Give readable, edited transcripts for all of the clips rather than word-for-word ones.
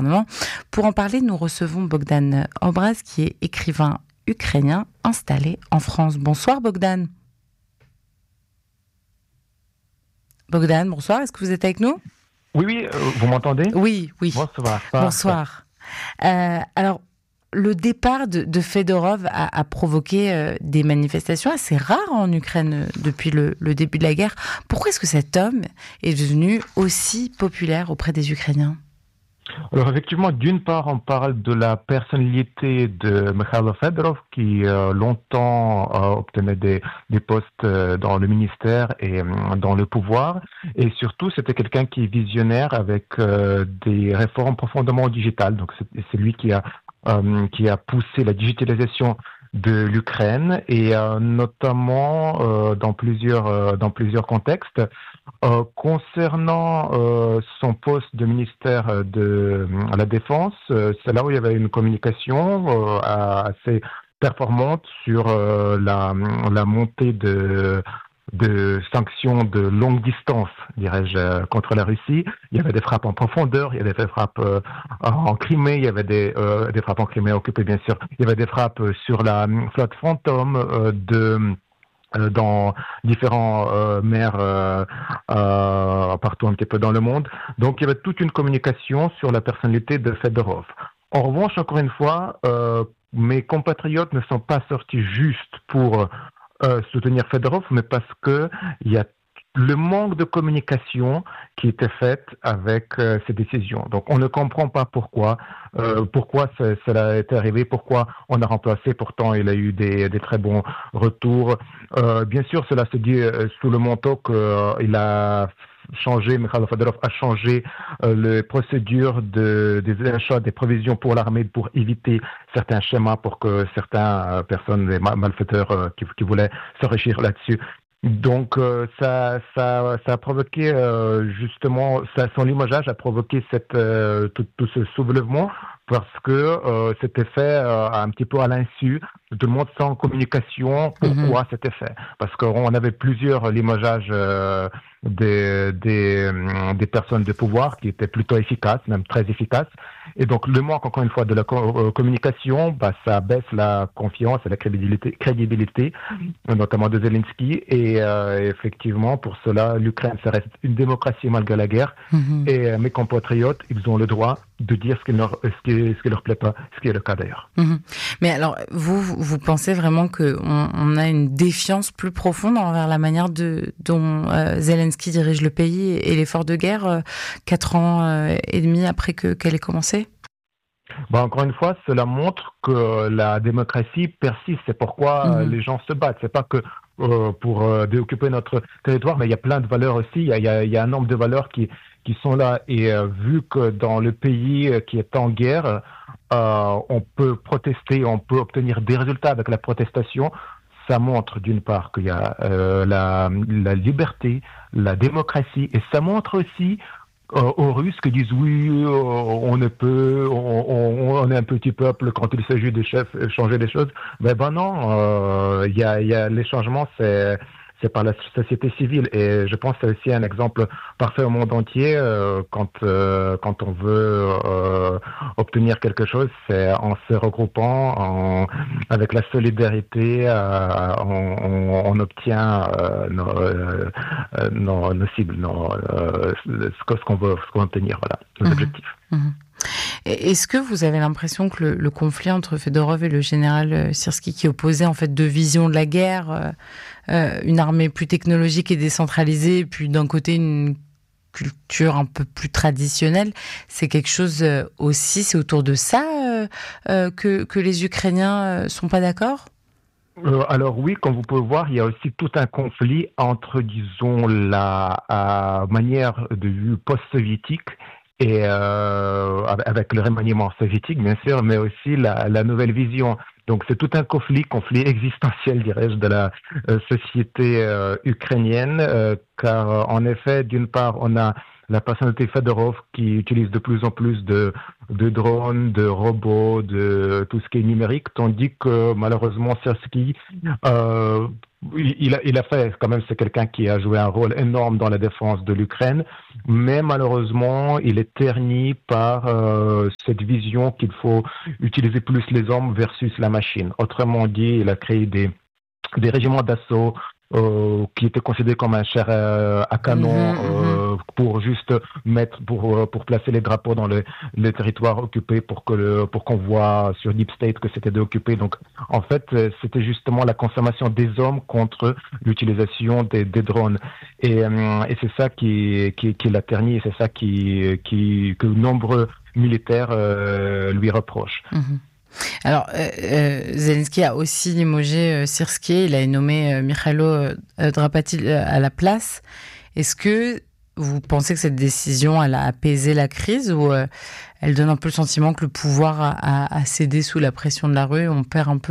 gouvernement. Pour en parler, nous recevons Bogdan Obraz, qui est écrivain ukrainien installé en France. Bonsoir Bogdan. Bogdan, bonsoir, est-ce que vous êtes avec nous ? Oui, vous m'entendez ? Oui. Bonsoir. Bonsoir. Alors, le départ de Fedorov a provoqué des manifestations assez rares en Ukraine depuis le début de la guerre. Pourquoi est-ce que cet homme est devenu aussi populaire auprès des Ukrainiens ? Alors effectivement, d'une part, on parle de la personnalité de Mikhailo Fedorov qui longtemps obtenait des postes dans le ministère et dans le pouvoir. Et surtout, c'était quelqu'un qui est visionnaire avec des réformes profondément digitales. Donc c'est lui qui a poussé la digitalisation de l'Ukraine et notamment dans plusieurs contextes. Concernant son poste de ministère de la Défense, c'est là où il y avait une communication assez performante sur la montée de sanctions de longue distance, dirais-je, contre la Russie. Il y avait des frappes en profondeur, il y avait des frappes en Crimée, il y avait des frappes en Crimée occupée, bien sûr. Il y avait des frappes sur la flotte fantôme dans différents mers partout un petit peu dans le monde. Donc il y avait toute une communication sur la personnalité de Fedorov. En revanche, encore une fois, mes compatriotes ne sont pas sortis juste pour soutenir Fedorov, mais parce que il y a le manque de communication qui était faite avec ces décisions. Donc on ne comprend pas pourquoi cela est arrivé, pourquoi on a remplacé, pourtant il a eu des très bons retours. Bien sûr, cela se dit sous le manteau qu'il a changé, Mikhailo Fedorov a changé les procédures des achats des provisions pour l'armée pour éviter certains schémas pour que certaines personnes, des malfaiteurs qui voulaient s'enrichir là-dessus. Donc ça a provoqué justement, son limogeage a provoqué tout ce soulèvement parce que c'était fait un petit peu à l'insu, tout le monde sans communication. Pourquoi c'était fait ? Parce qu'on avait plusieurs limogeages des personnes de pouvoir qui étaient plutôt efficaces, même très efficaces. Et donc le manque, encore une fois, de la communication, ça baisse la confiance et la crédibilité, notamment de Zelensky. Et effectivement, pour cela, l'Ukraine, ça reste une démocratie malgré la guerre. Et mes compatriotes, ils ont le droit de dire ce qui leur plaît pas, ce qui est le cas d'ailleurs. Mais alors, vous pensez vraiment qu'on a une défiance plus profonde envers la manière dont Zelensky dirige le pays et l'effort de guerre 4 ans et demi après qu'elle ait commencé ? Encore une fois, cela montre que la démocratie persiste. C'est pourquoi les gens se battent. C'est pas que pour déoccuper notre territoire, mais il y a plein de valeurs aussi. Il y a un nombre de valeurs qui sont là. Et vu que dans le pays qui est en guerre, on peut protester, on peut obtenir des résultats avec la protestation, ça montre d'une part qu'il y a la liberté, la démocratie, et ça montre aussi aux Russes qui disent oui, on est un petit peuple quand il s'agit de changer des choses. Ben non, il y a les changements, c'est par la société civile, et je pense que c'est aussi un exemple parfait au monde entier. Quand on veut obtenir quelque chose, c'est en se regroupant, avec la solidarité, on obtient nos cibles, ce qu'on veut obtenir, voilà, nos objectifs. Est-ce que vous avez l'impression que le conflit entre Fedorov et le général Syrski, qui opposait en fait deux visions de la guerre, une armée plus technologique et décentralisée, puis d'un côté une culture un peu plus traditionnelle, c'est quelque chose aussi, c'est autour de ça que les Ukrainiens sont pas d'accord ? Alors oui, comme vous pouvez voir, il y a aussi tout un conflit entre, disons, la manière de vue post-soviétique et avec le remaniement soviétique, bien sûr, mais aussi la nouvelle vision. Donc c'est tout un conflit existentiel, dirais-je, de la société ukrainienne, car en effet, d'une part, on a la personnalité Fedorov qui utilise de plus en plus de drones, de robots, de tout ce qui est numérique, tandis que malheureusement Syrskyi, il a fait quand même, c'est quelqu'un qui a joué un rôle énorme dans la défense de l'Ukraine, mais malheureusement il est terni par cette vision qu'il faut utiliser plus les hommes versus la machine. Autrement dit, il a créé des régiments d'assaut qui étaient considérés comme un chair à canon pour juste pour placer les drapeaux dans les territoires occupés pour qu'on voit sur Deep State que c'était occupé. Donc en fait c'était justement la consommation des hommes contre l'utilisation des drones et c'est ça qui l'a terni et c'est ça que nombreux militaires lui reprochent. Alors, Zelensky a aussi limogé Syrskyi, il a nommé Mikhailo Drapatil à la place. Est-ce que vous pensez que cette décision, elle a apaisé la crise ou elle donne un peu le sentiment que le pouvoir a cédé sous la pression de la rue et on perd un peu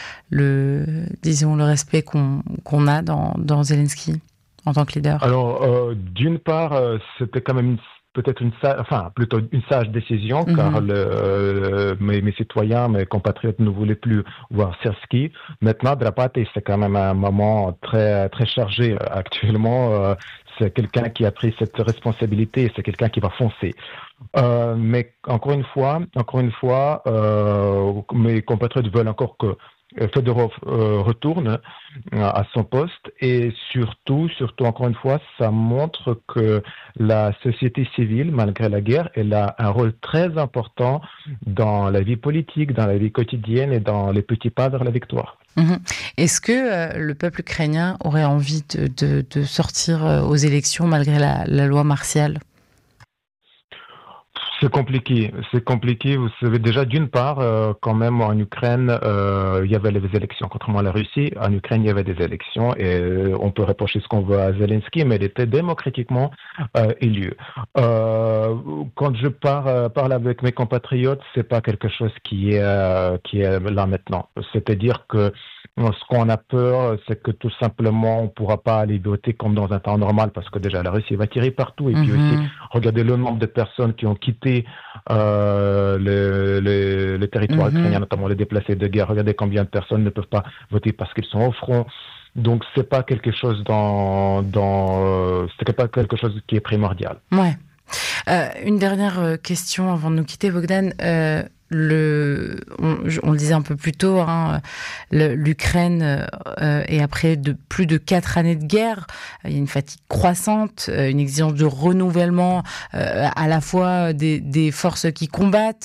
le respect qu'on a dans Zelensky en tant que leader? Alors, d'une part, c'était quand même peut-être plutôt une sage décision, car mes citoyens, mes compatriotes ne voulaient plus voir Syrskyi. Maintenant, Drapatil, c'est quand même un moment très, très chargé actuellement. C'est quelqu'un qui a pris cette responsabilité et c'est quelqu'un qui va foncer. Mais encore une fois, mes compatriotes veulent encore que Fedorov retourne à son poste et surtout encore une fois, ça montre que la société civile, malgré la guerre, elle a un rôle très important dans la vie politique, dans la vie quotidienne et dans les petits pas vers la victoire. Est-ce que le peuple ukrainien aurait envie de sortir aux élections malgré la loi martiale ? C'est compliqué. Vous savez, déjà, d'une part, quand même, en Ukraine, il y avait les élections. Contrairement à la Russie, en Ukraine, il y avait des élections et on peut reprocher ce qu'on veut à Zelensky, mais il était démocratiquement élu. Quand je parle avec mes compatriotes, c'est pas quelque chose qui est là maintenant. C'est-à-dire que ce qu'on a peur, c'est que tout simplement, on pourra pas aller voter comme dans un temps normal parce que déjà, la Russie va tirer partout et puis aussi, regardez le nombre de personnes qui ont quitté les territoires ukrainiens, notamment les déplacés de guerre. Regardez combien de personnes ne peuvent pas voter parce qu'ils sont au front. Donc c'est pas quelque chose c'est pas quelque chose qui est primordial. Ouais. Une dernière question avant de nous quitter, Bogdan. On le disait un peu plus tôt, l'Ukraine est après plus de 4 années de guerre, il y a une fatigue croissante, une exigence de renouvellement à la fois des forces qui combattent,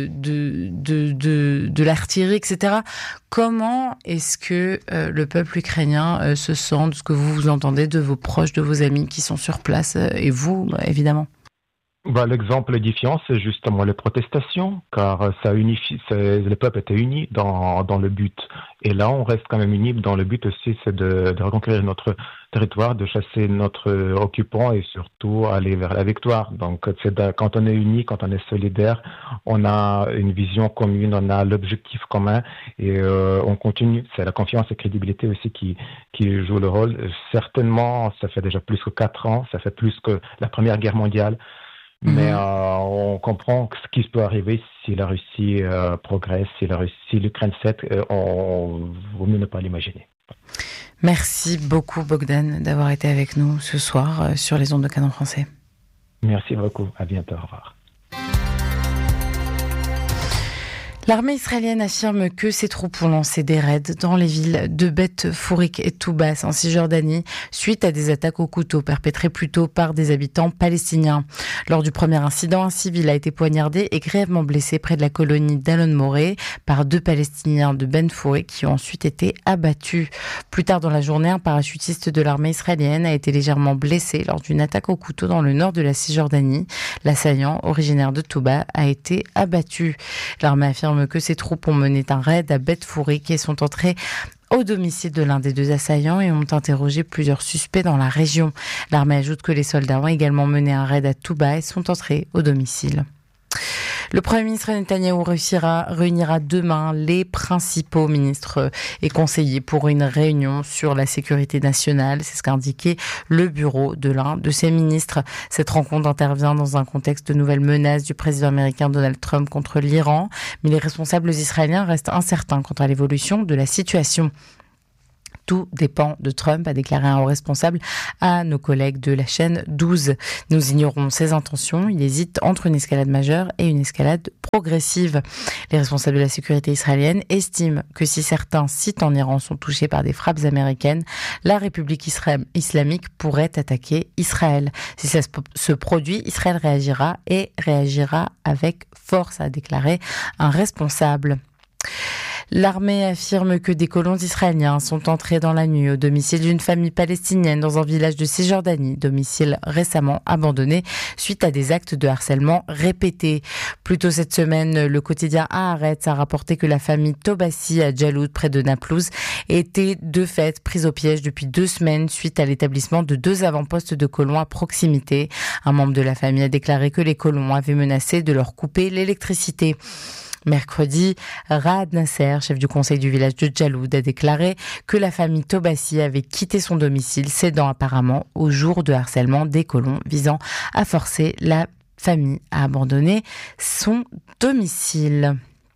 de l'artillerie, etc. Comment est-ce que le peuple ukrainien se sent de ce que vous entendez de vos proches, de vos amis qui sont sur place et vous, évidemment? L'exemple édifiant, c'est justement les protestations, car ça unifie, le peuple était uni dans le but. Et là, on reste quand même unis dans le but aussi, c'est de reconquérir notre territoire, de chasser notre occupant et surtout aller vers la victoire. Donc, quand on est unis, quand on est solidaire, on a une vision commune, on a l'objectif commun et on continue. C'est la confiance et crédibilité aussi qui joue le rôle. Certainement, ça fait déjà plus que 4 ans, ça fait plus que la Première Guerre mondiale. Mais on comprend ce qui peut arriver si la Russie progresse, si l'Ukraine cède, vaut mieux ne pas l'imaginer. Merci beaucoup Bogdan d'avoir été avec nous ce soir sur les ondes de Canon Français. Merci beaucoup, à bientôt, au revoir. L'armée israélienne affirme que ses troupes ont lancé des raids dans les villes de Beth Fourik et Toubas en Cisjordanie suite à des attaques au couteau perpétrées plus tôt par des habitants palestiniens. Lors du premier incident, un civil a été poignardé et grièvement blessé près de la colonie d'Alon Moré par 2 Palestiniens de Ben Fourik qui ont ensuite été abattus. Plus tard dans la journée, un parachutiste de l'armée israélienne a été légèrement blessé lors d'une attaque au couteau dans le nord de la Cisjordanie. L'assaillant, originaire de Touba, a été abattu. L'armée affirme que ses troupes ont mené un raid à Beth Fourik et sont entrées au domicile de l'un des 2 assaillants et ont interrogé plusieurs suspects dans la région. L'armée ajoute que les soldats ont également mené un raid à Touba et sont entrés au domicile. Le Premier ministre Netanyahou réunira demain les principaux ministres et conseillers pour une réunion sur la sécurité nationale. C'est ce qu'a indiqué le bureau de l'un de ses ministres. Cette rencontre intervient dans un contexte de nouvelles menaces du président américain Donald Trump contre l'Iran. Mais les responsables israéliens restent incertains quant à l'évolution de la situation. Tout dépend de Trump, a déclaré un haut responsable à nos collègues de la chaîne 12. Nous ignorons ses intentions. Il hésite entre une escalade majeure et une escalade progressive. Les responsables de la sécurité israélienne estiment que si certains sites en Iran sont touchés par des frappes américaines, la République islamique pourrait attaquer Israël. Si ça se produit, Israël réagira avec force, a déclaré un responsable. L'armée affirme que des colons israéliens sont entrés dans la nuit au domicile d'une famille palestinienne dans un village de Cisjordanie, domicile récemment abandonné suite à des actes de harcèlement répétés. Plus tôt cette semaine, le quotidien Haaretz a rapporté que la famille Tobassi à Djaloud, près de Naplouse, était de fait prise au piège depuis 2 semaines suite à l'établissement de 2 avant-postes de colons à proximité. Un membre de la famille a déclaré que les colons avaient menacé de leur couper l'électricité. Mercredi, Raad Nasser, chef du conseil du village de Djaloud, a déclaré que la famille Tobassi avait quitté son domicile, cédant apparemment au jour de harcèlement des colons visant à forcer la famille à abandonner son domicile.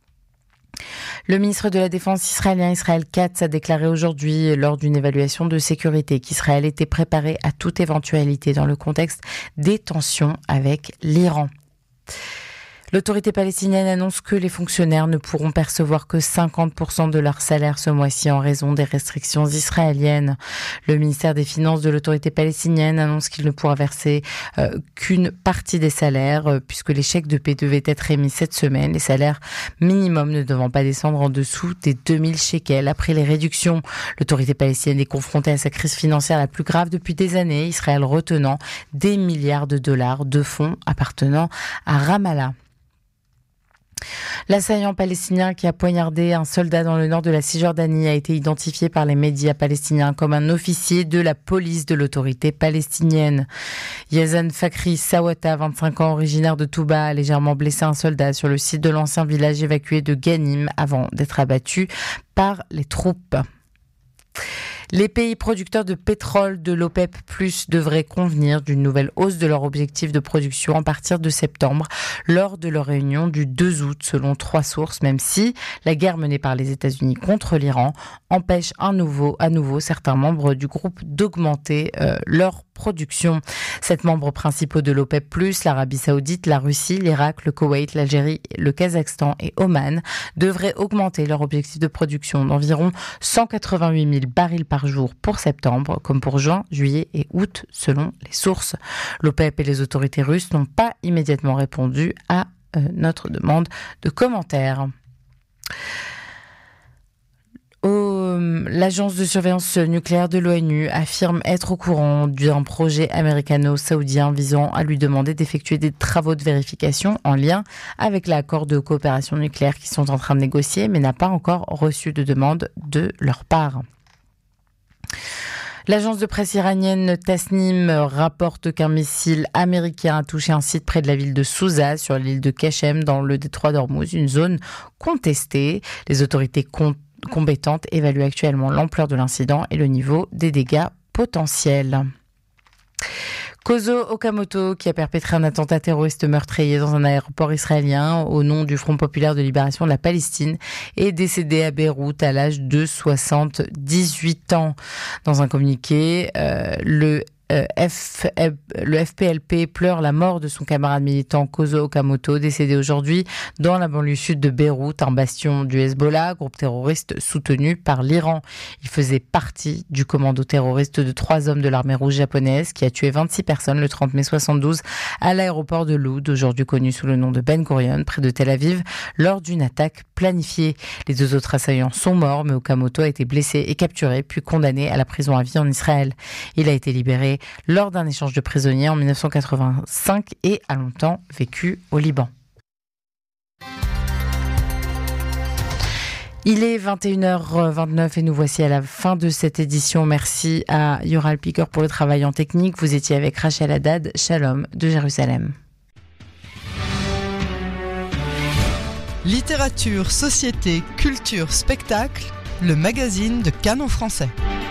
Le ministre de la Défense israélien Israël Katz a déclaré aujourd'hui lors d'une évaluation de sécurité qu'Israël était préparé à toute éventualité dans le contexte des tensions avec l'Iran. L'autorité palestinienne annonce que les fonctionnaires ne pourront percevoir que 50% de leur salaire ce mois-ci en raison des restrictions israéliennes. Le ministère des Finances de l'autorité palestinienne annonce qu'il ne pourra verser qu'une partie des salaires puisque les chèques de paie devaient être émis cette semaine, les salaires minimums ne devant pas descendre en dessous des 2000 shekels. Après les réductions, l'autorité palestinienne est confrontée à sa crise financière la plus grave depuis des années, Israël retenant des milliards de dollars de fonds appartenant à Ramallah. L'assaillant palestinien qui a poignardé un soldat dans le nord de la Cisjordanie a été identifié par les médias palestiniens comme un officier de la police de l'autorité palestinienne. Yazan Fakri Sawata, 25 ans, originaire de Touba, a légèrement blessé un soldat sur le site de l'ancien village évacué de Ghanim avant d'être abattu par les troupes. Les pays producteurs de pétrole de l'OPEP+ devraient convenir d'une nouvelle hausse de leur objectif de production à partir de septembre lors de leur réunion du 2 août selon 3 sources, même si la guerre menée par les États-Unis contre l'Iran empêche à nouveau certains membres du groupe d'augmenter leur production. 7 membres principaux de l'OPEP+, l'Arabie Saoudite, la Russie, l'Irak, le Koweït, l'Algérie, le Kazakhstan et Oman, devraient augmenter leur objectif de production d'environ 188 000 barils par jour pour septembre, comme pour juin, juillet et août, selon les sources. L'OPEP et les autorités russes n'ont pas immédiatement répondu à notre demande de commentaires. L'agence de surveillance nucléaire de l'ONU affirme être au courant d'un projet américano-saoudien visant à lui demander d'effectuer des travaux de vérification en lien avec l'accord de coopération nucléaire qu'ils sont en train de négocier, mais n'a pas encore reçu de demande de leur part. L'agence de presse iranienne Tasnim rapporte qu'un missile américain a touché un site près de la ville de Sousa, sur l'île de Kachem, dans le détroit d'Ormuz, une zone contestée. Les autorités compétentes évaluent actuellement l'ampleur de l'incident et le niveau des dégâts potentiels. Kozo Okamoto, qui a perpétré un attentat terroriste meurtrier dans un aéroport israélien au nom du Front populaire de libération de la Palestine, est décédé à Beyrouth à l'âge de 78 ans. Dans un communiqué, le FPLP pleure la mort de son camarade militant Kozo Okamoto, décédé aujourd'hui dans la banlieue sud de Beyrouth, un bastion du Hezbollah, groupe terroriste soutenu par l'Iran. Il faisait partie du commando terroriste de 3 hommes de l'armée rouge japonaise qui a tué 26 personnes le 30 mai 72 à l'aéroport de Loud, aujourd'hui connu sous le nom de Ben Gurion, près de Tel Aviv, lors d'une attaque planifiée. Les 2 autres assaillants sont morts, mais Okamoto a été blessé et capturé, puis condamné à la prison à vie en Israël. Il a été libéré lors d'un échange de prisonniers en 1985 et a longtemps vécu au Liban. Il est 21h29 et nous voici à la fin de cette édition. Merci à Yoral Picker pour le travail en technique. Vous étiez avec Rachel Haddad. Shalom de Jérusalem. Littérature, société, culture, spectacle, le magazine de Canon Français.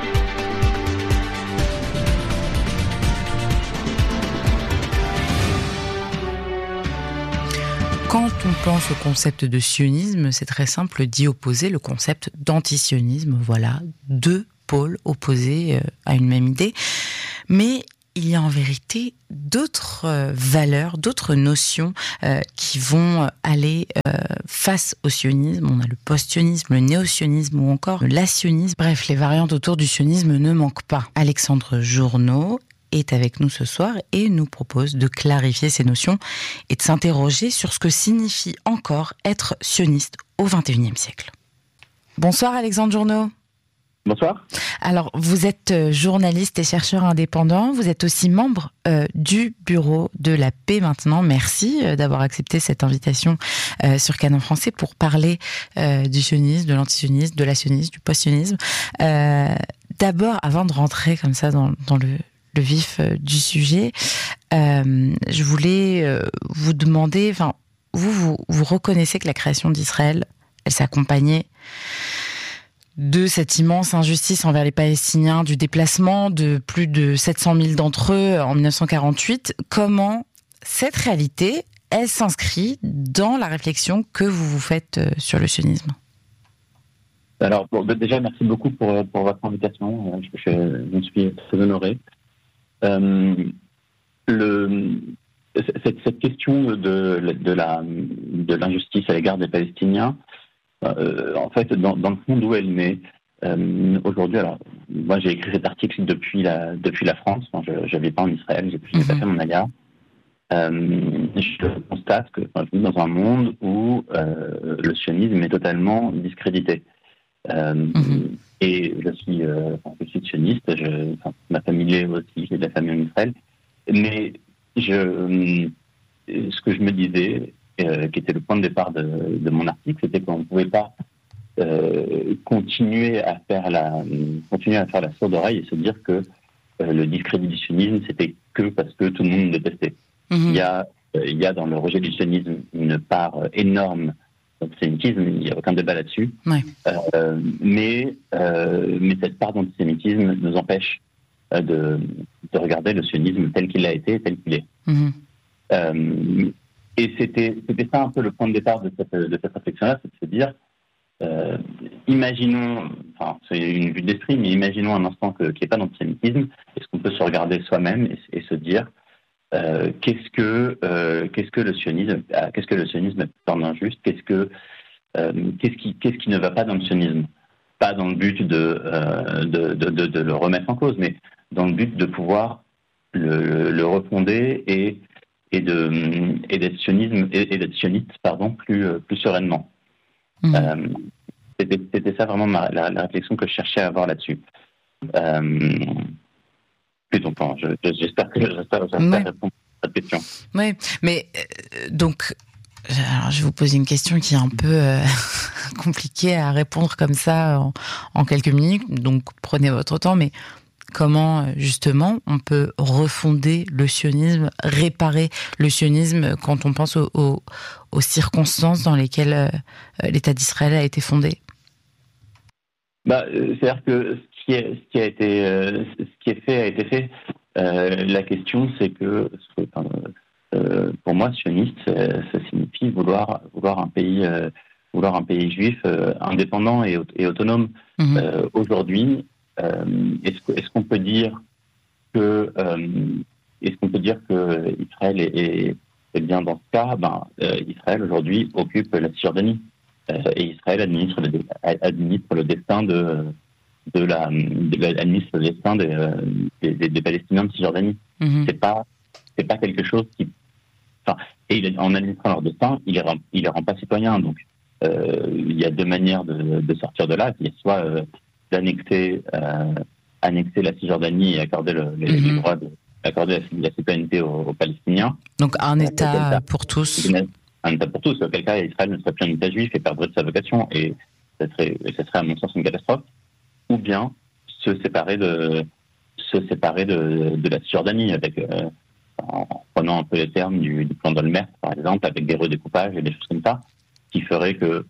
Quand on pense au concept de sionisme, c'est très simple d'y opposer le concept d'antisionisme. Voilà, deux pôles opposés à une même idée. Mais il y a en vérité d'autres valeurs, d'autres notions qui vont aller face au sionisme. On a le post-sionisme, le néo-sionisme ou encore l'assionisme. Bref, les variantes autour du sionisme ne manquent pas. Alexandre Journeau est avec nous ce soir et nous propose de clarifier ces notions et de s'interroger sur ce que signifie encore être sioniste au XXIe siècle. Bonsoir Alexandre Journeau. Bonsoir. Alors, vous êtes journaliste et chercheur indépendant. Vous êtes aussi membre du Bureau de la paix maintenant. Merci d'avoir accepté cette invitation sur Canon Français pour parler du sionisme, de l'antisionisme, de l'assionisme, du post-sionisme. D'abord, avant de rentrer comme ça dans le vif du sujet, je voulais vous demander, enfin, vous reconnaissez que la création d'Israël, elle s'accompagnait de cette immense injustice envers les Palestiniens, du déplacement de plus de 700 000 d'entre eux en 1948. Comment cette réalité, elle s'inscrit dans la réflexion que vous faites sur le sionisme ? Alors, déjà, merci beaucoup pour votre invitation. Je suis très honoré. Cette question de l'injustice à l'égard des Palestiniens, en fait, dans le fond, d'où elle naît aujourd'hui. Alors, moi, j'ai écrit cet article depuis la France. Enfin, je n'avais pas en Israël, j'ai pas fait mon alia. Je constate que je vis dans un monde où le sionisme est totalement discrédité. Et je suis sioniste. Ma famille est aussi, j'ai de la famille en Israël. Mais ce que je me disais, qui était le point de départ de mon article, c'était qu'on ne pouvait pas continuer à faire la sourde oreille et se dire que le discrédit du sionisme, c'était que parce que tout le monde le détestait. Il y a dans le rejet du sionisme une part énorme d'antisémitisme, il n'y a aucun débat là-dessus. Ouais. Mais cette part d'antisémitisme nous empêche de regarder le sionisme tel qu'il a été, tel qu'il est. Et c'était ça un peu le point de départ de cette réflexion-là, c'est de se dire, imaginons, enfin c'est une vue d'esprit, mais imaginons un instant qu'il n'y ait pas d'antisémitisme, est-ce qu'on peut se regarder soi-même et se dire qu'est-ce que le sionisme est tant injuste, qu'est-ce qui ne va pas dans le sionisme, pas dans le but de le remettre en cause, mais dans le but de pouvoir le refonder et d'être sioniste plus sereinement. C'était ça vraiment la réflexion que je cherchais à avoir là-dessus. J'espère répondre à cette question. Oui, mais donc, alors je vais vous poser une question qui est un peu compliquée à répondre comme ça en quelques minutes, donc prenez votre temps, mais comment, justement, on peut refonder le sionisme, réparer le sionisme quand on pense aux circonstances dans lesquelles l'État d'Israël a été fondé ? C'est-à-dire que ce qui est fait a été fait. La question, c'est que, pour moi, sioniste, ça signifie vouloir un pays juif indépendant et autonome. Aujourd'hui, est-ce qu'on peut dire que Israël est bien dans ce cas? Israël aujourd'hui occupe la Cisjordanie et Israël administre le destin des Palestiniens de Cisjordanie. C'est pas quelque chose qui, en administrant leur destin, il les rend pas citoyens. Donc il y a deux manières de sortir de là. Il y a soit d'annexer la Cisjordanie et accorder les droits accorder la citoyenneté aux Palestiniens. Donc un État pour tous. Un État pour tous. Auquel cas, Israël ne serait plus un État juif et perdrait de sa vocation. Et ça serait à mon sens une catastrophe. Ou bien se séparer de la Cisjordanie en prenant un peu les termes du plan d'Olmert, par exemple, avec des redécoupages et des choses comme ça. qui ferait que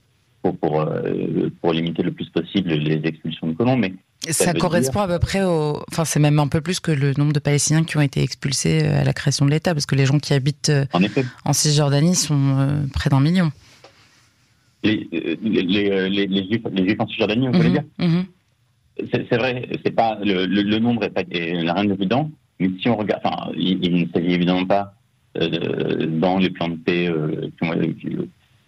pour limiter le plus possible les expulsions de colons, mais ça correspond à peu près enfin, c'est même un peu plus que le nombre de Palestiniens qui ont été expulsés à la création de l'État, parce que les gens qui habitent en Cisjordanie sont près d'1 million. Les Juifs en Cisjordanie, vous voulez dire C'est vrai, c'est pas le nombre n'a rien d'évident, mais si on regarde, enfin, il ne s'agit évidemment pas dans les plans de paix